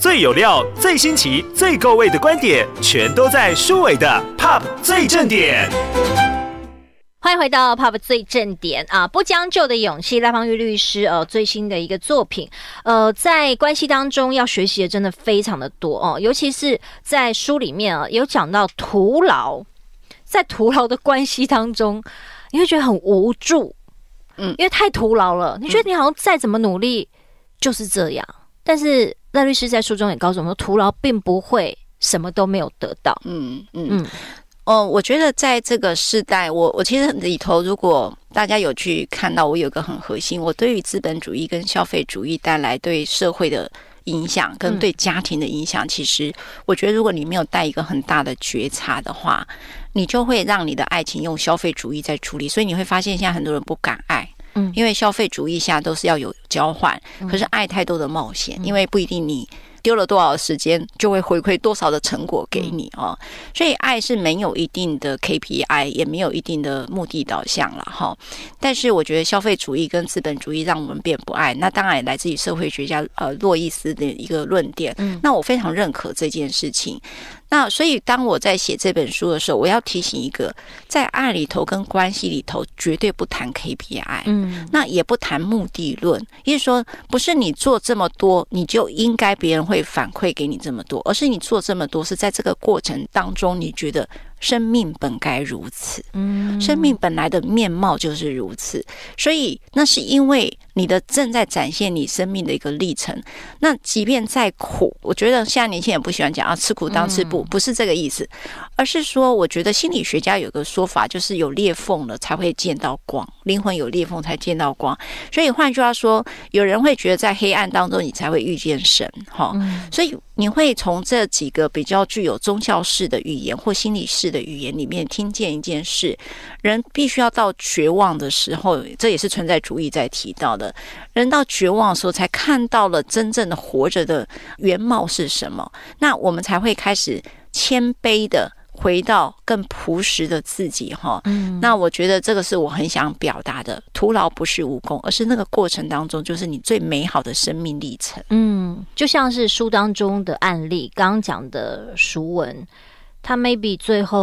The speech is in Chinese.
最有料、最新奇、最够味的观点，全都在舒伟的 Pop 最正点。 欢迎回到 Pop 最正点啊！不将就的勇气，赖芳玉律师最新的一个作品，在关系当中要学习的真的非常的多哦，尤其是在书里面有讲到徒劳，在徒劳的关系当中，你会觉得很无助，因为太徒劳了，你觉得你好像再怎么努力就是这样，但是赖律师在书中也告诉我们说，徒劳并不会什么都没有得到， 我觉得在这个世代，我其实里头，如果大家有去看到，我有个很核心，我对于资本主义跟消费主义带来对社会的影响跟对家庭的影响，其实我觉得如果你没有带一个很大的觉察的话，你就会让你的爱情用消费主义在处理，所以你会发现现在很多人不敢爱。因为消费主义下都是要有交换，可是爱太多的冒险，因为不一定你丢了多少时间就会回馈多少的成果给你哦，所以爱是没有一定的 KPI， 也没有一定的目的导向了哈。但是我觉得消费主义跟资本主义让我们变不爱，那当然也来自于社会学家洛伊斯的一个论点。那我非常认可这件事情。那所以当我在写这本书的时候，我要提醒一个，在爱里头跟关系里头绝对不谈 KPI，那也不谈目的论，也就是说不是你做这么多你就应该别人会反馈给你这么多，而是你做这么多是在这个过程当中你觉得生命本该如此，生命本来的面貌就是如此，所以那是因为你的正在展现你生命的一个历程。那即便再苦，我觉得现在年轻人不喜欢讲吃苦当吃补，不是这个意思，而是说我觉得心理学家有个说法，就是有裂缝了才会见到光，灵魂有裂缝才见到光。所以换句话说，有人会觉得在黑暗当中你才会遇见神，所以你会从这几个比较具有宗教式的语言或心理式的语言里面听见一件事，人必须要到绝望的时候，这也是存在主义在提到的，人到绝望的时候才看到了真正的活着的原貌是什么，那我们才会开始谦卑的回到更朴实的自己哈。那我觉得这个是我很想表达的，徒劳不是无功，而是那个过程当中就是你最美好的生命历程。 就像是书当中的案例，刚刚讲的淑文，他 maybe 最后